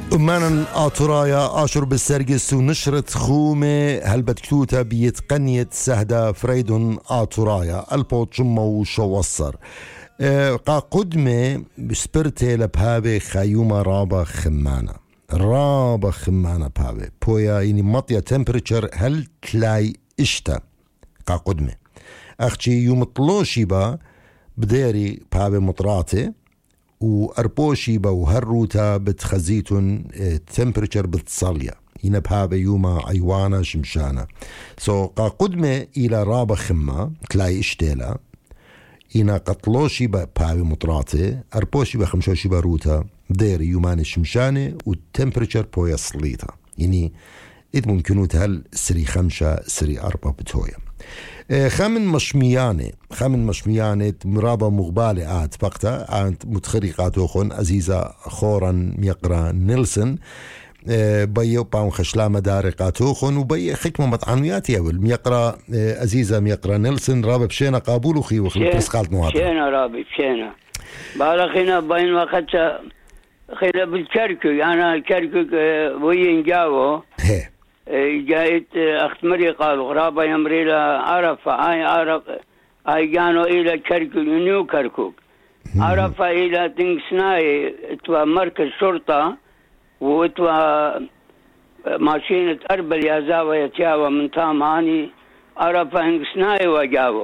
أمانا آتورايا آشر بالسرقس ونشرت خومة هلبت كتوتا بيتقنية سهدة فريدون آتورايا البوت جمة وشوصر قا قدمة بسبرتي لبهابي خيومة رابا خمانة بهابي بويا يعني مطية تمبريتشر هل تلاي اشتا قا قدمة أختي يوم طلوشي با بديري بهابي مطراتي وأربوشي بو هالروتا بتخزيتون تمبريتشر بتصليا هنا بهابا يوما عيوانا شمشانا قا قدمة إلى رابا خمة تلاي اشتيلا هنا قطلوشي بهابا مطراتي أربوشي بخمشوشي باروتا ديري يومان شمشانة والتمبريتشر بويا صليتا يعني إذ ممكنو تهل سري 5 سري 4 بتويا خامن مشميانة مرابا مغبالة فقطة عند متخرقاتو خون عزيزة خورا ميقرا نيلسون بيو باون خشلامة دارقاتو خون وبي حكمة مطعنوياتي أول ميقرا عزيزة ميقرا نيلسون رابا بشينا قابولو خي وخلو برسقالت مواطن بشينا رابي بشينا بالخينا بين وقت خينا بالكركو أنا كركو وين جاوو جايت أخت مري قالوا غرابة يمري إلى عرفة أي كانوا إلى كركوك نيو كركوك عرفة إلى تنسناي اتوا مركز شرطة واتوا ماشينة أربل يا زاوة يتياوة من تاماني عرفة انسناي وجاوة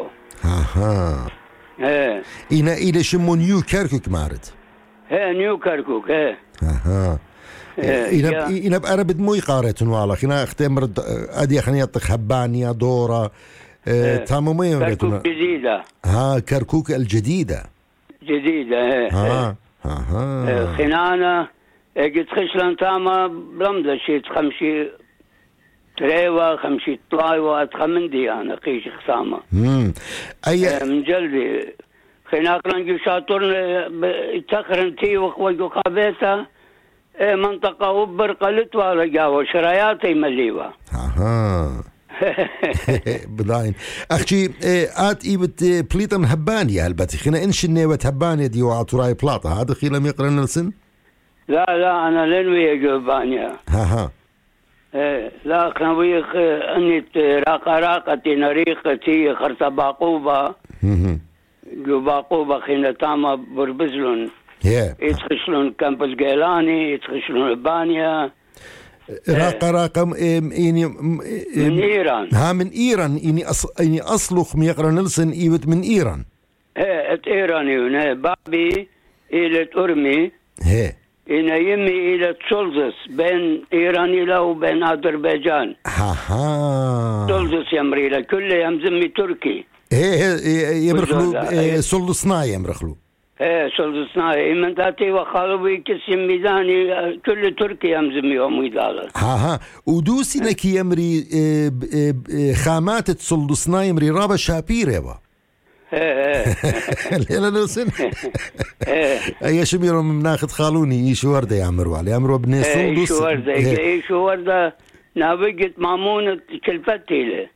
إنا إلى شمو نيو كركوك مارد نيو كركوك إنا بأربد مو يقارتون والله خنا اختمر أدي خنيطك هبانيا دورة تامومين كركوك جديدة كركوك الجديدة خنانة قد خشلان تاما بلمدة شي تخمشي تريوة خمشي طلايوة أتخمندي أنا قيش خسامة من جلدي خناك لنجي شاطرنا تخرنتي وخوجو قابيتا منطقة وبر قلت ولا جاوا شراياتي مليوة بداين أختي آت إيبت بليطن هبانية هلبتي خنا إنش النيوة هبانية دي وعطوراي بلاطة هذا خيلا ميقرا نلسن لا أنا لنوية جوبانيا لا خنويخ أنت راقتي نريقتي خرطة باقوبة جوباقوبة خينا تاما بربزلون يتخشلون كامبس جيلاني يتخشلون البانيا راقم يعني من إيران من إيران يعني أصلخ ميقرا نلسن إيبت من إيران إيراني بابي إلى أرمي إنا يمي إلى تشولزس بين إيران إلى وبين أذربيجان تشولزس يمري إلى كل يمزمي تركي يمرخلو سلو صناعي يمرخلو سلو صناعي من ذاتي وخالوي كسيم ميزاني كل تركيا يمزميهم ويدالا ودوسي نكي يمري خامات سلو صناعي يمري رابا شابير يبا لا نوسن أي شميرو من ناخد خالوني إيش وردة يعمروا علي يعمروا بني سلو إيش وردة نابجت مامونة كلفتي له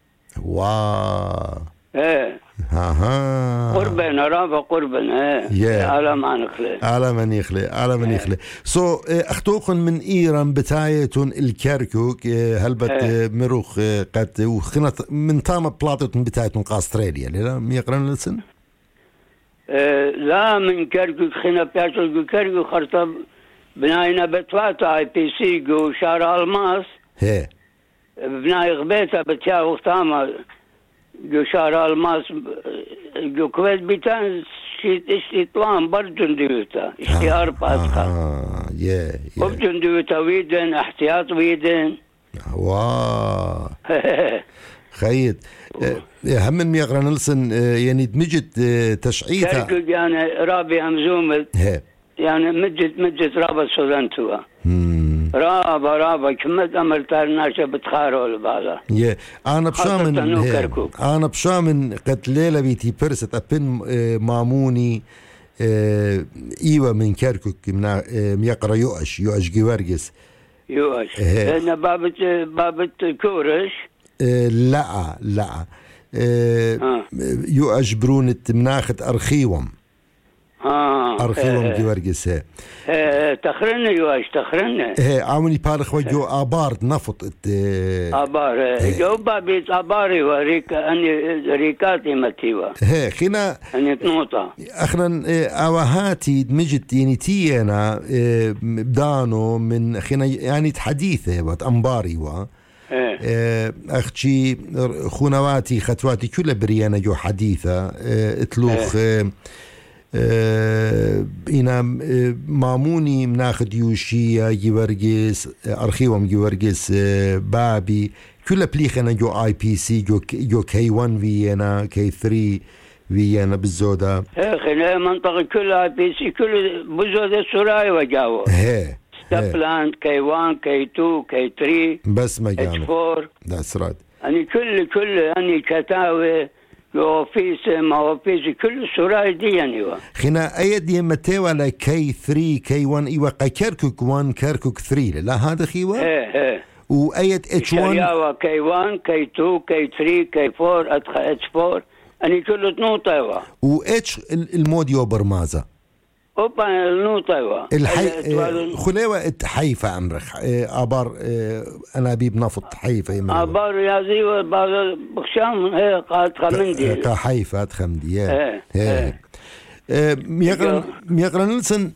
قربن رابع قربن على ما نخلي على من يخلي أختوخن من إيران بتايتون الكركوك هلبت مروخ قد وخنت من تام بلاطتون بتايتون قاستراليا لا ميقرن لسن لا من كركوك خنا بياتل كركوك خرطب بناينا بتواتا اي بي سي جو شارع الماس بناي غبيتا بتاو تاما جو شارع الماس جو كويت بيتان اشتطلان برجن ديوتا اشتهار باسكا برجن ديوتا ويدن احتياط ويدن خيط هم من ميقرا نلسن يعني دمجت تشعيتها يعني رابي همزومت يعني مجت رابا سودانتوا رابا كمت أمرتها الناشا بتخاروا لبعضها أنا بشامن قد ليلة بيتي برست أبن ماموني إيوة من كركوك ميقرا يؤش جوارجس لأن بابت كورش لا يؤش برونة مناخت أرخيوم أرخيوم جورجس تخرنا يواش تخرنا عاوني بارخ وجو آبار نفط آبار جو بابيت آباري وريك أني ريكاتي متيوا خينا أني تنوطة أخنا أواهاتي دمجت يعني تينا بدانو من خينا يعني حديثة وات أنباري أختي خونواتي خطواتي كلها بريانا جو حديثة اتلوخ إنا ماموني مناخد يوشيا جيورجيس أرخيوم جيورجيس بابي كلها بليخنا جو اي بي سي جو كي 1 فيينا كي 3 فيينا بالزودة خلال منطقة كلها اي بي سي كل بزودة سراي وجاوه ستابلاند كي 1 كي 2 كي 3 بس ما كي 4 that's right يعني كل يعني كتاوي اوفيس ما اوفيس كل سراي دي يعني خنا ايد يمتى ولا كي 3 كي 1 ايوا كركوك 1 كركوك 3 لا هذا خيوا وايد اتش 1 كي 1 كي 2 كي 3 كي 4 اتش 4 اني كله نوطه واتش الموديو برمازه اوبا نوطه خليوه حيفا عمرخ ابار انابيب نفط حيفا ابار يا زي بخشام هي قاد خمندي كحيفا خمندي ميقرن نلسن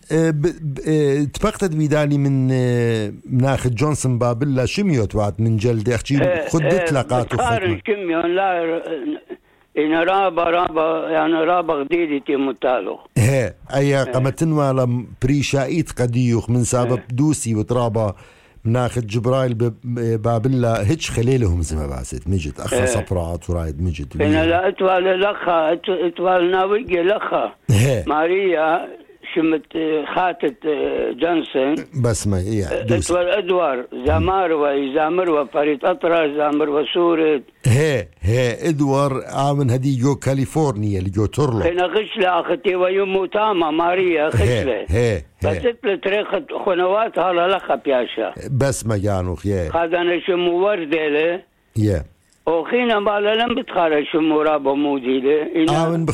تبقتت بيدالي من مناخ جونسون بابلا شميوت وعد من جلد اختي خدت لقاته خارج كميون لا إن رابا يعني رابا غديدي تيموتالو أي قمتن ولا بريشايت قديوخ من سبب دوسي وترابا مناخد جبرايل بابلا هيتش خليلهم زي ما باست مجد أخا صبرات ورايد مجد إن لا اتوال لخا اتوال ناويجي لخا ماريا شمت خاتت جونسون بس ما اتوال ادوار زامر وفريد اطرا زامر وسورد هي ادوار عامن هدي جو كاليفورنيا اللي جو تورلو خينا غشلة اختي ويمو تاما ماريا خشلة بس تريخ خنوات هلا لخا بياشا بس ما جانو خيه هذا انا شمو وردة له وخينا بالا لم بتخارج شمو رابا موديله عامن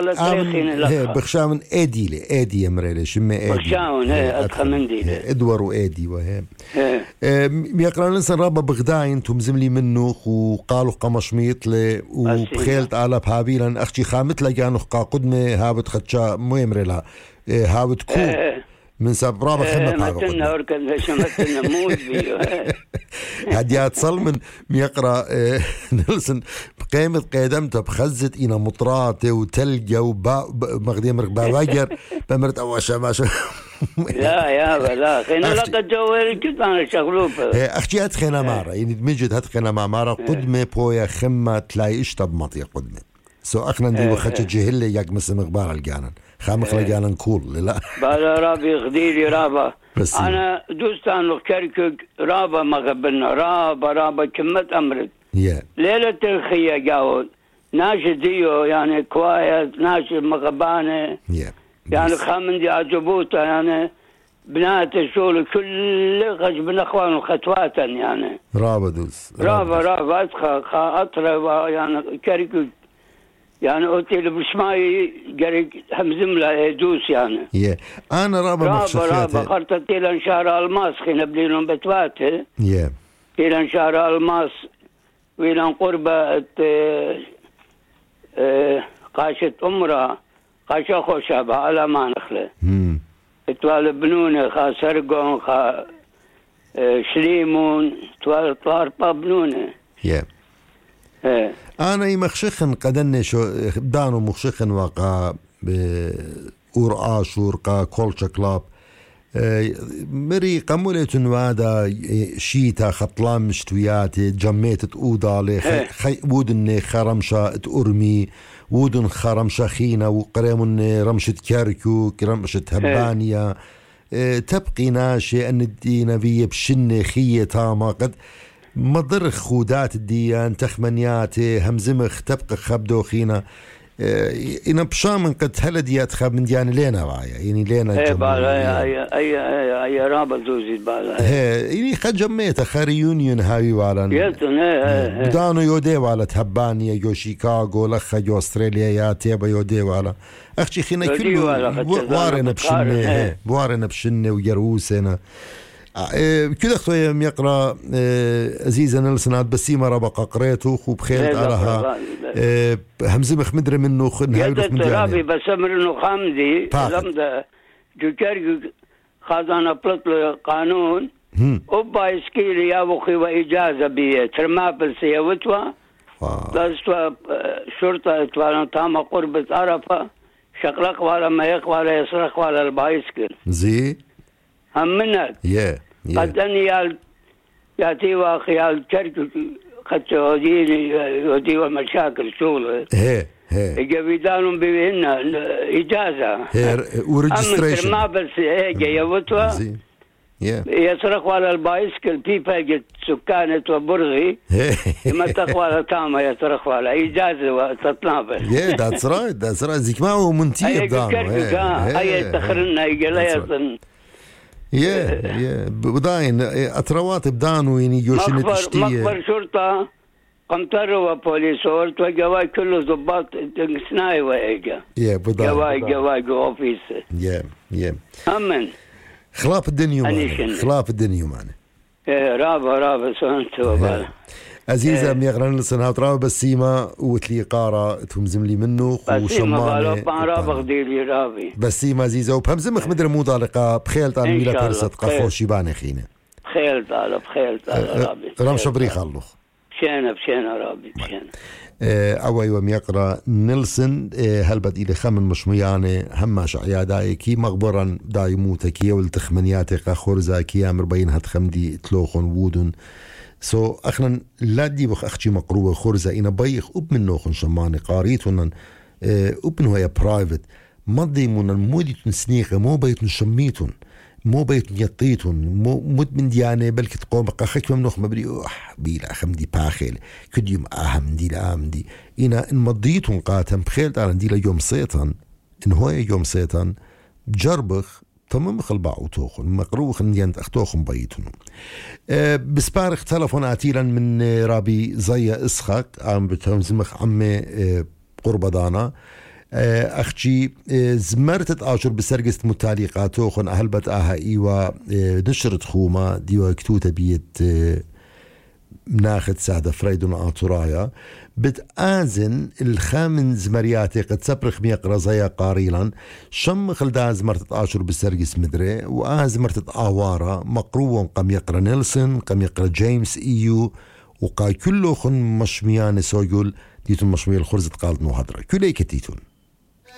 بخشاون ايدي يمريله شمي ايدي بخشاون اتخمنديله ادوار وايدي وهي بيقرأ لنسان رابا بغداين تمزملي منه وقالوا قمشميط لي وبخيلت على بهابيلا اختي خامت لجانو قا قدمي هابت خدشا ميمري لها هابت كو من سبب رابا خمت متنا وركن شمتنا موت بيو هديات صل من يقرأ نلسن بقيمة قيدمته بخزت إنا مطراتي وتلجة ومغدي مرق باواجر بمرت أواشا ماشا لا يا خينا لقد جوال كنت أنا شغلوب أختي هتخينا مارا يعني دمجد هتخينا مارا قدمة بويا خمة تلاقي إشتب مطيق قدمة أخنا ندي وخدش جهلي ياك مثل مقبار الجانن خامخ لجانن كول لا بالا رابي خديري رابا أنا دوستان لكركك رابا مغبنا رابا كمت أمرت ليلة الخية جاود ناشي ديو يعني كوايت ناشي مغبانة يعني خامن دي عجبوتا يعني بنات الشغل كل غجب اخوان وخطواتا يعني رابا دوس رابا اطرا يعني كركك يعني اوتيل بشماي قريك همزم له يدوس يعني انا رابا قرطت الى شهر الماس خينا بليلهم بتواته الى شهر الماس ويلان قربة قاشت امرأة قاشا خوشابة على ما نخله توال بنونه خا سرقون خا شليمون توال طاربا بنونه أنا يمخشخن قدني شو دانو مخشخن وقا بأورقاش ورقا كولتشا كلاب مري قمولتن وادا شيتا خطلان مشتوياتي جميت أودالي وودن خرمشا تأرمي وودن خرمشا خينا وقريمن رمشة كاركو رمشة هبانيا تبقي ناشي أن الدينا في بشنة خية تاما قد مضر خودات الديان تخمنياتي همزمخ تبقى خبدو خينا إن بشامن قد هلديات خاب من ديان لينا رايا يعني لينا أي رابط زوجي بالا يعني خد جميت خاري يونيون هاوي والا بدانو يودي والا تهبانيا يو شيكاغو لخا يو أستراليا يا تيبا يودي والا أختي خينا كله وارنا بشنة وارنا بشنة ويروسنا كده اختويا يقرأ عزيزة نلسن بسيمة ربقة قريته وبخيلت علىها همزمخ مدري منه يدت رابي بسمر انه خامدي لمده جوكر خازانا بلطل قانون وبا اسكيلي يا بخي واجازه بي ترمابل سيوتوا دستوا شرطه اتوانا تاما قربة عرفه شقلق ولا ما يقوى يسرق ولا البايسكل زي هم منك قد أني يأتي وخيال ترك قد يودي ومشاكل شغله يجبيدانهم بهن إجازة وريجستريشن ما بس يوتوا يسرق على البايسكل بيبا سكانة وبرغي ما تقوى تاما يسرق على إجازة وتطنابل that's right زيك ما هو منتيب دانو أي تخرنا يجليا بداين أتروات بدانو يعني يوشن تشتيه مخبر شرطة قمتر وبوليس ورت وجواي كله ضباط سناي وإيجا بداين جواي أوفيس أمن خلاف الدنيا معنا رابا سنت وبالا عزيزة ميغران لسنها تراب بسيمة وتلي قارة تمزم لي منه وشمانة رابي بسيمة عزيزة وبهمزم مخمدر موضالقة بخيل تعالى ميلا فرصة قفوشي باني خينة بخيل تعالى رابي رام شبري خلوخ بشينا رابي بشينا أوي وميقرأ نيلسون هل بدي إلي خمن مش ميانة هماش عياداي كي مغبرا داي موتكي والتخمنياتك خورزا كي أمر بين هتخمدي تلوخن وودن أخنا لا دي بخ أختي مقروبة خورزا إنا بيخ من نوخن شماني قاريتون أبنه يا برايفت مضي من الموديتون سنيقة مو بيتون شميتون مو بيتون يطيتون مو من ديانة بلك تقوم بقى خك ممنوخ مبري بيلا خمدي باخيل كد يوم أهمدي لأمدي إنا إن مضيتون قاتم بخيل تعالى دي ليوم صيتان إن هو يوم صيتان جربخ تمام مخلبع وتوخن مقروخ نديان أختوخن بيتون بسبارخ تلفون عتيلا من رابي زي إسخاق عم بتهمزمخ عمي قرب دانا أختي زمرتت آجر بسرقست متعليقاتوخن أهلبت آها إيوا نشرت خوما ديوا كتوتا بيت مناخد سادة فريدون آتورايا بتآزن الخامن زمرياتي قد سبرخ ميقرا زيا قاريلا شم خلدا زمرتت آشر بسرقس مدري وآزمرتت آوارا مقروون قم يقرا نيلسون قم يقرا جيمس إيو وقا كلو خن مشميان سويول ديتون مشميال خرزت قالت نو هدرا كلي كتيتون